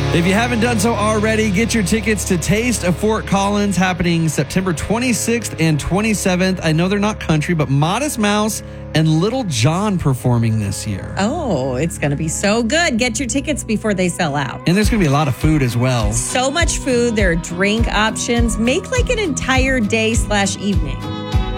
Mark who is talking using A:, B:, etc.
A: If you haven't done so already, get your tickets to Taste of Fort Collins happening September 26th and 27th. I know they're not country, but Modest Mouse and Little John performing this year.
B: Oh, it's going to be so good. Get your tickets before they sell out.
A: And there's going to be a lot of food as well.
B: So much food. There are drink options. Make like an entire day/evening.